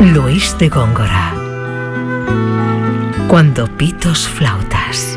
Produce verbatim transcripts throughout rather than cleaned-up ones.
Luis de Góngora. Cuando pitos flautas.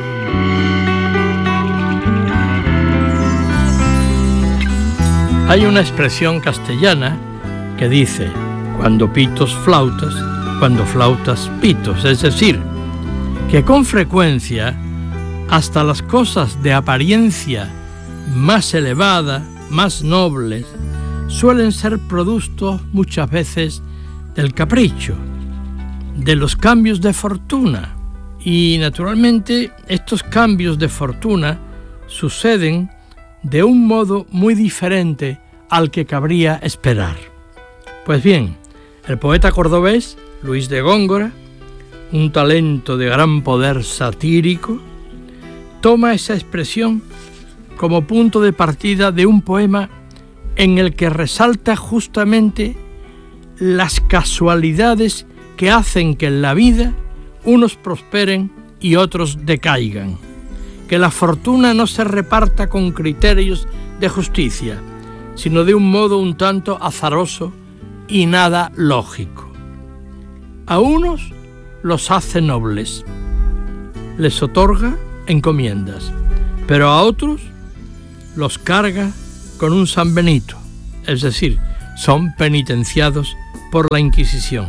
Hay una expresión castellana que dice: cuando pitos flautas, cuando flautas pitos. Es decir, que con frecuencia hasta las cosas de apariencia más elevada, más nobles, suelen ser producto muchas veces del capricho, de los cambios de fortuna. Y naturalmente estos cambios de fortuna suceden de un modo muy diferente al que cabría esperar. Pues bien, el poeta cordobés Luis de Góngora, un talento de gran poder satírico, toma esa expresión como punto de partida de un poema en el que resalta justamente las casualidades que hacen que en la vida unos prosperen y otros decaigan, que la fortuna no se reparta con criterios de justicia, sino de un modo un tanto azaroso y nada lógico. A unos los hace nobles, les otorga encomiendas, pero a otros los carga con un San Benito, es decir, son penitenciados por la Inquisición.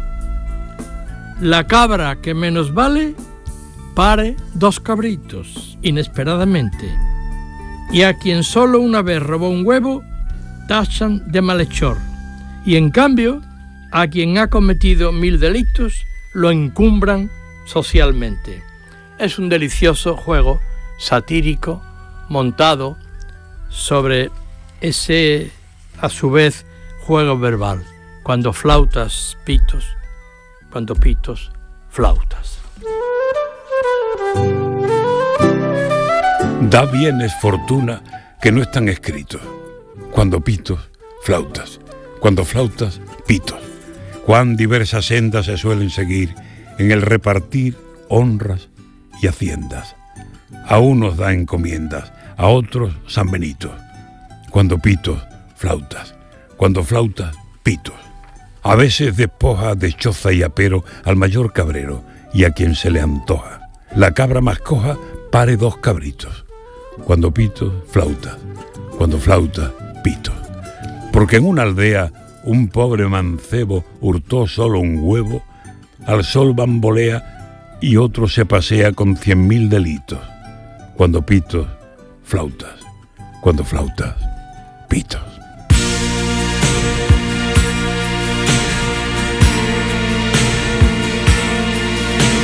La cabra que menos vale pare dos cabritos inesperadamente, y a quien solo una vez robó un huevo tachan de malhechor, y en cambio a quien ha cometido mil delitos lo encumbran socialmente. Es un delicioso juego satírico montado sobre ese, a su vez, juego verbal. Cuando flautas, pitos, cuando pitos, flautas. Da bienes fortuna que no están escritos. Cuando pitos, flautas. Cuando flautas, pitos. Cuán diversas sendas se suelen seguir en el repartir honras y haciendas. A unos da encomiendas, a otros San Benito. Cuando pitos, flautas. Cuando flautas, pitos. A veces despoja de choza y apero al mayor cabrero y a quien se le antoja. La cabra más coja pare dos cabritos. Cuando pitos, flautas. Cuando flautas, pitos. Porque en una aldea un pobre mancebo hurtó solo un huevo, al sol bambolea y otro se pasea con cien mil delitos. Cuando pitos, flautas. Cuando flautas, pitos.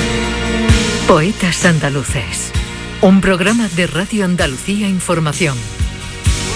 Poetas Andaluces, un programa de Radio Andalucía Información.